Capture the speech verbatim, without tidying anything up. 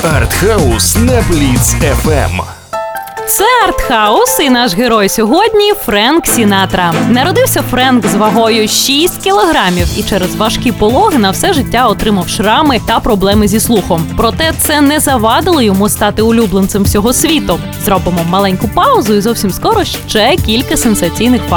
Артхаус на Бліц еф ем. Це Артхаус, і наш герой сьогодні – Френк Сінатра. Народився Френк з вагою шість кілограмів і через важкі пологи на все життя отримав шрами та проблеми зі слухом. Проте це не завадило йому стати улюбленцем всього світу. Зробимо маленьку паузу і зовсім скоро ще кілька сенсаційних фактів.